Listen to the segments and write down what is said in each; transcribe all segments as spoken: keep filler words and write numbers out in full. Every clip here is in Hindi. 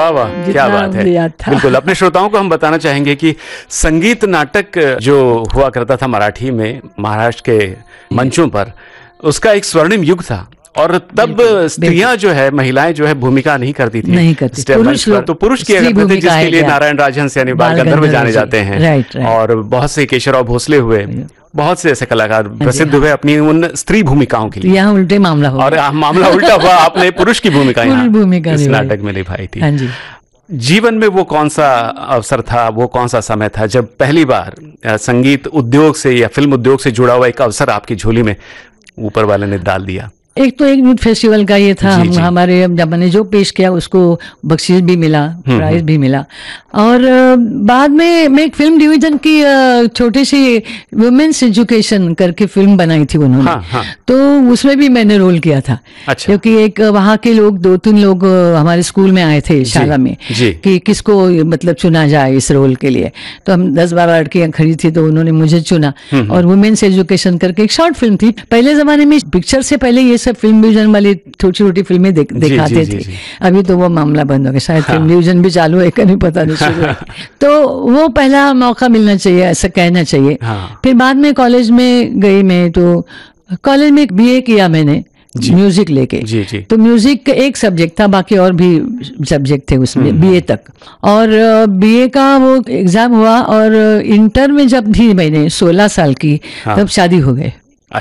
वाह वाह, क्या बात है। बिल्कुल, अपने श्रोताओं को हम बताना चाहेंगे कि संगीत नाटक जो हुआ करता था मराठी में, महाराष्ट्र के मंचों पर, उसका एक स्वर्णिम युग था। और तब स्त्रियां जो है, महिलाएं जो है भूमिका नहीं करती थी, नहीं करती, पुरुष पर तो पुरुष किया करते थे, जिसके लिए नारायण राजहंस यानी बाल गंधर्व जाने जाते हैं। Right, right. और बहुत से केशवराव भोसले हुए, बहुत से ऐसे कलाकार प्रसिद्ध हुए अपनी उन स्त्री भूमिकाओं के लिए। यहाँ उल्टे मामला हुआ, और मामला उल्टा हुआ, आपने पुरुष की भूमिका यहाँ भूमिका इस नाटक में निभाई थी। हाँ जी। जीवन में वो कौन सा अवसर था, वो कौन सा समय था जब पहली बार संगीत उद्योग से या फिल्म उद्योग से जुड़ा हुआ एक अवसर आपकी झोली में ऊपर वाले ने डाल दिया? एक तो एक यूथ फेस्टिवल का ये था, जी, हम जी। हमारे जब मैंने जो पेश किया उसको बख्शीश भी मिला, प्राइज भी मिला। और बाद में मैं एक फिल्म डिवीजन की छोटी सी वुमेन्स एजुकेशन करके फिल्म बनाई थी उन्होंने। हाँ, हाँ। तो उसमें भी मैंने रोल किया था। अच्छा। क्योंकि एक वहाँ के लोग, दो तीन लोग हमारे स्कूल में आए थे, शाला में, जी। कि किसको मतलब चुना जाए इस रोल के लिए। तो हम दस बारह लड़कियां खड़ी थी, तो उन्होंने मुझे चुना। और वुमेन्स एजुकेशन करके एक शॉर्ट फिल्म थी। पहले जमाने में पिक्चर से पहले ये सब फिल्म डिवीजन वाली छोटी छोटी फिल्में देख, दिखाते थे। अभी तो वो मामला बंद हो गया, शायद फिल्म डिवीजन भी चालू है, नहीं पता नहीं शुरू है। तो वो पहला मौका मिलना चाहिए, ऐसा कहना चाहिए। हाँ। फिर बाद में कॉलेज में गई मैं, तो कॉलेज में बीए किया मैंने म्यूजिक लेके। जी, जी। तो म्यूजिक एक सब्जेक्ट था, बाकी और भी सब्जेक्ट थे उसमें बीए तक। और बीए का वो एग्जाम हुआ, और इंटर में जब थी मैंने सोलह साल की, हाँ। तब शादी हो गई।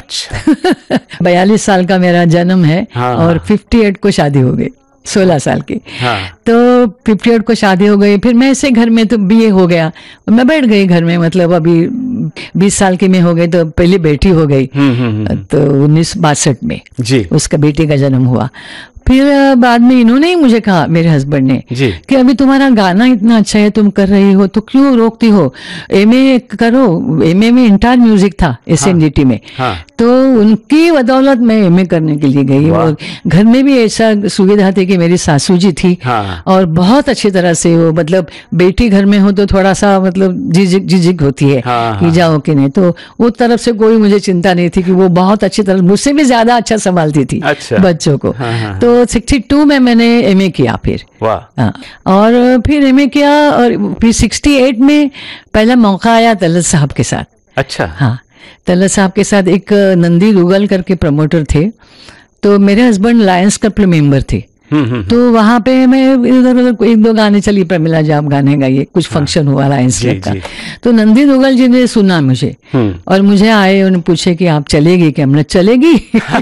अच्छा। बयालीस साल का मेरा जन्म है। हाँ। और अट्ठावन को शादी हो गई, सोलह साल की। हाँ। तो अट्ठावन को शादी हो गई। फिर मैं ऐसे घर में तो बीए हो गया, मैं बैठ गई घर में, मतलब अभी बीस साल की मैं हो गई, तो पहली बेटी हो गई। तो उन्नीस बासठ में जी। उसका बेटी का जन्म हुआ। फिर बाद में इन्होंने ही मुझे कहा, मेरे हस्बैंड ने, कि अभी तुम्हारा गाना इतना अच्छा है, तुम कर रही हो, तो क्यों रोकती हो, एमए करो। एमए में इंटार म्यूजिक था एसएनडीटी में। हाँ। तो उनकी बदौलत मैं एमए करने के लिए गई। और घर में भी ऐसा सुविधा थी कि मेरी सासू जी थी। हाँ। और बहुत अच्छी तरह से वो, मतलब बेटी घर में हो तो थोड़ा सा मतलब झिझक झिझक होती है। हाँ, कि जाओ कि नहीं, तो वो तरफ से कोई मुझे चिंता नहीं थी, कि वो बहुत अच्छी तरह, मुझसे भी ज्यादा अच्छा संभालती थी। अच्छा। बच्चों को। हाँ, हाँ। तो बासठ में मैंने एमए किया फिर। वाह। हाँ। और फिर एमए किया, और फिर अड़सठ में पहला मौका आया तलत साहब के साथ। अच्छा। हाँ, तलत साहब के साथ एक नंदी रूगल करके प्रमोटर थे। तो मेरे हस्बैंड लायंस क्लब मेंबर थे। तो वहां पे मैं इधर उधर एक दो गाने, चली प्रमिला जी आप गाने गाइए, कुछ फंक्शन हुआ लायंस क्लब का। तो नंदी रूगल जी ने सुना मुझे, और मुझे आए, उन्होंने पूछे कि आप चलेगी क्या? हमने चलेगी।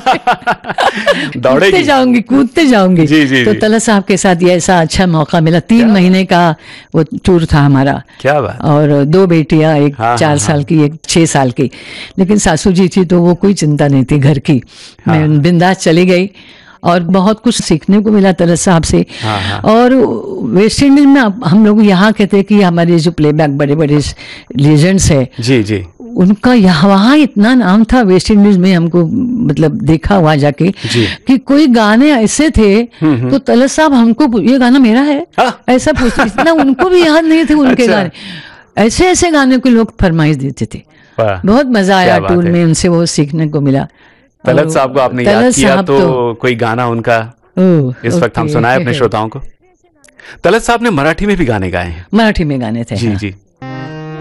कूदते जाऊंगी, कूदते जाऊंगी। जी, जी, तो तलत साहब के साथ ये ऐसा अच्छा मौका मिला। तीन महीने का वो टूर था हमारा। क्या बात। और दो बेटियां, एक हाँ, चार हाँ, साल की, एक छह साल की। लेकिन सासू जी थी, तो वो कोई चिंता नहीं थी घर की। हाँ। मैं बिंदास चली गई, और बहुत कुछ सीखने को मिला तलत साहब से। हाँ, हाँ। और वेस्ट इंडीज में हम लोग यहाँ कहते हैं कि हमारे जो प्लेबैक बड़े बड़े लेजेंड्स है, जी जी, उनका यहाँ वहाँ इतना नाम था वेस्ट इंडीज में, हमको मतलब देखा हुआ जाके, कि कोई गाने ऐसे थे, तो तलत साहब हमको, ये गाना मेरा है, ऐसा पूछते, इतना उनको भी याद नहीं थे उनके अच्छा। गाने, ऐसे ऐसे गाने को लोग फरमाइश देते थे। बहुत मजा आया टूर में, उनसे वो सीखने को मिला। तलत साहब को आपने याद किया, तो, तो कोई गाना उनका इस वक्त हम सुनाए अपने श्रोताओं को। तलत साहब ने मराठी में भी गाने गाए हैं। मराठी में गाने थे। जी, हाँ। जी।